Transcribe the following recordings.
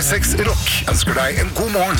P6 Rock ønsker deg en god morgen.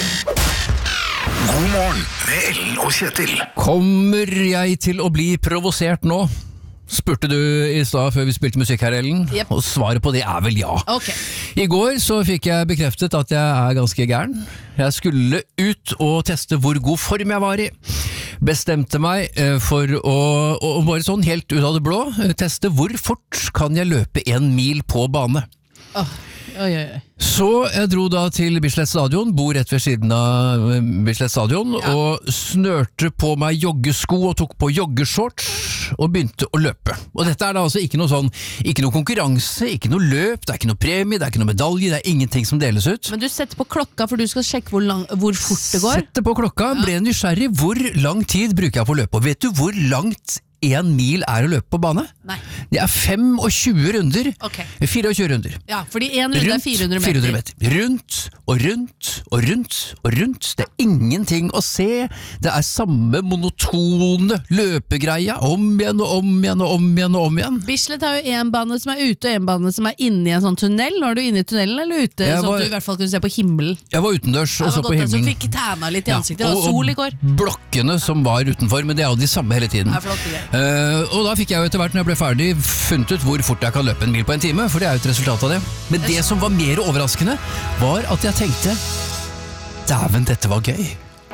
God morgen med Ellen og Kjetil. Kommer jeg til å bli provosert nå? Spurte du i stad før vi spilte musikk her, Ellen? Yep. Og svaret på det er vel ja. Ok. I går så fikk jeg bekreftet at jeg er ganske gæren. Jeg skulle ut og teste hvor god form jeg var i. Bestemte meg for å bare sånn helt ut av det blå teste hvor fort kan jeg løpe 1 mil på bane. Oi. Så jeg dro da til Bislett Stadion, bor rett ved siden av Bislett Stadion, og snørte på meg joggesko og tok på joggeshorts og begynte å løpe. Og dette er da altså ikke noe sånn, ikke noe konkurranse, ikke noe løp, det er ikke noe premie, det er ikke noe medalje, det er ingenting som deles ut. Men du setter på klokka for du skal sjekke hvor fort det går? Sette på klokka, ble nysgjerrig, hvor lang tid bruker jeg på å løpe, og vet du hvor langt 1 mil er å løpe på bane? Nei. Det er 25 runder. Ok. 24 runder. Ja, fordi en runde er 400 meter. Rundt og rundt og rundt og rundt. Det er ingenting å se. Det er samme monotone løpegreia. Om igjen og om igjen og om igjen og om igjen. Bislett har jo en bane som er ute og en bane som er inne i en sånn tunnel. Nå er du inne i tunnelen eller ute, sånn at du i hvert fall kunne se på himmelen. Jeg var utendørs og så på himmelen. Så fikk tæna litt i ansiktet. Det var sol i går. Blokkene som var utenfor, men det er jo de samme hele tiden. Ja, flott, det. Og da fikk jeg jo etter hvert når jeg ble ferdig funnet ut hvor fort jeg kan løpe 1 mil på 1 time, for det er jo et resultat av det. Men det som var mer overraskende var at jeg tenkte, dæven, dette var gøy.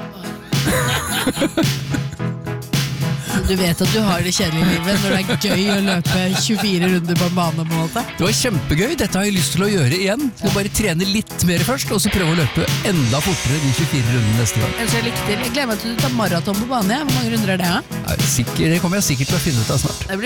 Du vet at du har det kjedelige livet når det er gøy å løpe 24 runder på en bane på en måte. Det var kjempegøy, dette har jeg lyst til å gjøre igjen. Skal bare trene litt mer først, og så prøve å løpe enda fortere de 24 rundene neste gang. Jeg gleder meg til du tar maraton på bane. Hvor mange runder er det? Det kommer jeg sikkert til å finne ut av snart.